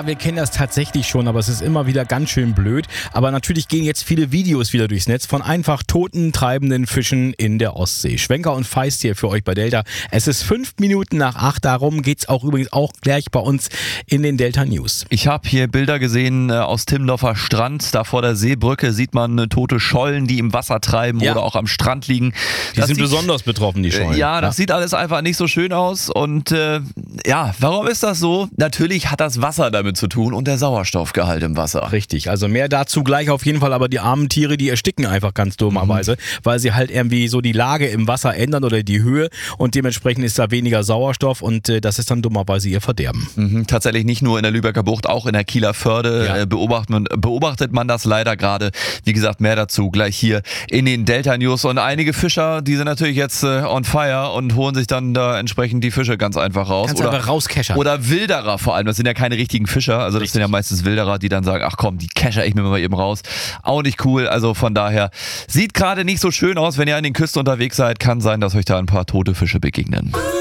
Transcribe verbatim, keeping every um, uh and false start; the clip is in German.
Ja, wir kennen das tatsächlich schon, aber es ist immer wieder ganz schön blöd. Aber natürlich gehen jetzt viele Videos wieder durchs Netz von einfach toten, treibenden Fischen in der Ostsee. Schwenker und Feist hier für euch bei Delta. Es ist fünf Minuten nach acht, darum geht's auch übrigens auch gleich bei uns in den Delta News. Ich habe hier Bilder gesehen äh, aus Timmendorfer Strand. Da vor der Seebrücke sieht man äh, tote Schollen, die im Wasser treiben ja. oder auch am Strand liegen. Die das sind sieht, besonders betroffen, die Schollen. Äh, ja, das ja. sieht alles einfach nicht so schön aus. Und äh, ja, warum ist das so? Natürlich hat das Wasser damit zu tun und der Sauerstoffgehalt im Wasser. Richtig, also mehr dazu gleich auf jeden Fall, aber die armen Tiere, die ersticken einfach ganz dummerweise, mhm. weil sie halt irgendwie so die Lage im Wasser ändern oder die Höhe und dementsprechend ist da weniger Sauerstoff und äh, das ist dann dummerweise ihr Verderben. Mhm, tatsächlich nicht nur in der Lübecker Bucht, auch in der Kieler Förde ja. äh, beobachtet, man, beobachtet man das leider gerade. Wie gesagt, mehr dazu gleich hier in den Delta News und einige Fischer, die sind natürlich jetzt äh, on fire und holen sich dann da entsprechend die Fische ganz einfach raus. Kannst oder einfach rauskeschern. Oder Wilderer vor allem, das sind ja keine richtigen Fischer, also das Richtig. sind ja meistens Wilderer, die dann sagen, ach komm, die kescher ich mir mal eben raus. Auch nicht cool, also von daher sieht gerade nicht so schön aus, wenn ihr an den Küsten unterwegs seid, kann sein, dass euch da ein paar tote Fische begegnen.